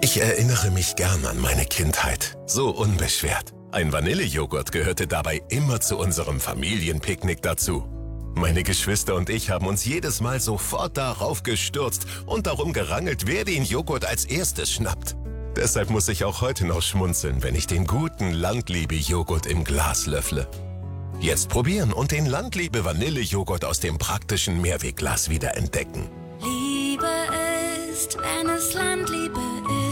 Ich erinnere mich gern an meine Kindheit. So unbeschwert. Ein Vanillejoghurt gehörte dabei immer zu unserem Familienpicknick dazu. Meine Geschwister und ich haben uns jedes Mal sofort darauf gestürzt und darum gerangelt, wer den Joghurt als erstes schnappt. Deshalb muss ich auch heute noch schmunzeln, wenn ich den guten Landliebe-Joghurt im Glas löffle. Jetzt probieren und den Landliebe-Vanillejoghurt aus dem praktischen Mehrwegglas wieder entdecken. Liebe ist, wenn es Landliebe ist.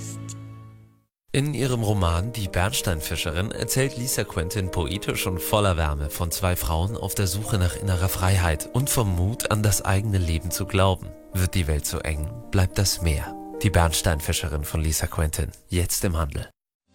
In ihrem Roman Die Bernsteinfischerin erzählt Lisa Quentin poetisch und voller Wärme von zwei Frauen auf der Suche nach innerer Freiheit und vom Mut, an das eigene Leben zu glauben. Wird die Welt zu eng, bleibt das Meer. Die Bernsteinfischerin von Lisa Quentin, jetzt im Handel.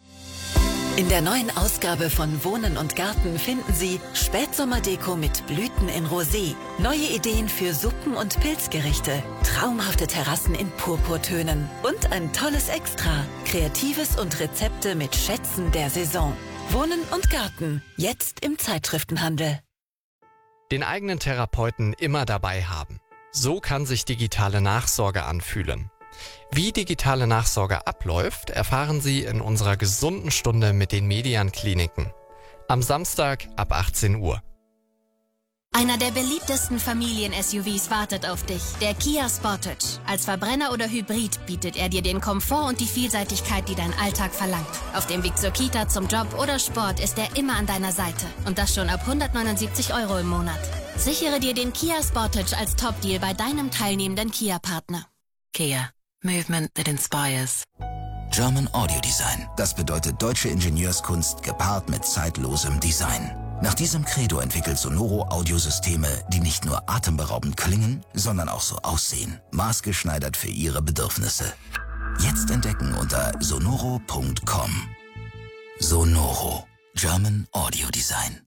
In der neuen Ausgabe von Wohnen und Garten finden Sie Spätsommerdeko mit Blüten in Rosé, neue Ideen für Suppen und Pilzgerichte, traumhafte Terrassen in Purpurtönen und ein tolles Extra, Kreatives und Rezepte mit Schätzen der Saison. Wohnen und Garten, jetzt im Zeitschriftenhandel. Den eigenen Therapeuten immer dabei haben. So kann sich digitale Nachsorge anfühlen. Wie digitale Nachsorge abläuft, erfahren Sie in unserer gesunden Stunde mit den Median-Kliniken. Am Samstag ab 18 Uhr. Einer der beliebtesten Familien-SUVs wartet auf dich, der Kia Sportage. Als Verbrenner oder Hybrid bietet er dir den Komfort und die Vielseitigkeit, die dein Alltag verlangt. Auf dem Weg zur Kita, zum Job oder Sport ist er immer an deiner Seite. Und das schon ab 179 € im Monat. Sichere dir den Kia Sportage als Top-Deal bei deinem teilnehmenden Kia-Partner. Kia. Movement that inspires. German Audio Design. Das bedeutet deutsche Ingenieurskunst gepaart mit zeitlosem Design. Nach diesem Credo entwickelt Sonoro Audiosysteme, die nicht nur atemberaubend klingen, sondern auch so aussehen. Maßgeschneidert für Ihre Bedürfnisse. Jetzt entdecken unter sonoro.com. Sonoro. German Audio Design.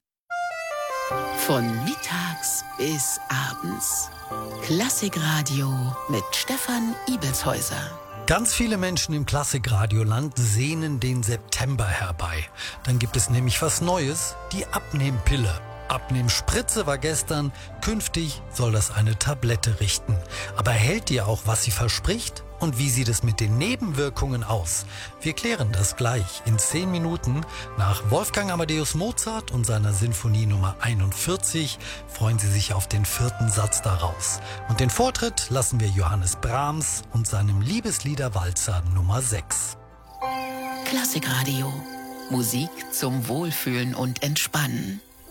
Von mittags bis abends. Klassikradio mit Stefan Ibelshäuser. Ganz viele Menschen im Klassikradioland sehnen den September herbei. Dann gibt es nämlich was Neues, die Abnehmpille. Abnehmspritze war gestern, künftig soll das eine Tablette richten. Aber hält die auch, was sie verspricht? Und wie sieht es mit den Nebenwirkungen aus? Wir klären das gleich in 10 Minuten. Nach Wolfgang Amadeus Mozart und seiner Sinfonie Nummer 41 freuen Sie sich auf den 4. Satz daraus. Und den Vortritt lassen wir Johannes Brahms und seinem Liebesliederwalzer Nummer 6. Klassikradio. Musik zum Wohlfühlen und Entspannen.